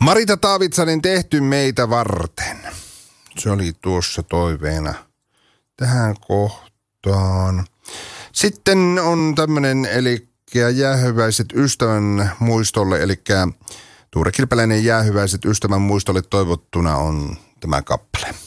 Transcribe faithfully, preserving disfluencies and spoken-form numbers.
Marita Taavitsanen, Tehty meitä varten. Se oli tuossa toiveena tähän kohtaan. Sitten on tämmöinen, eli Jäähyväiset ystävän muistolle, eli Tuure Kilpeläinen Jäähyväiset ystävän muistolle toivottuna on tämä kappale.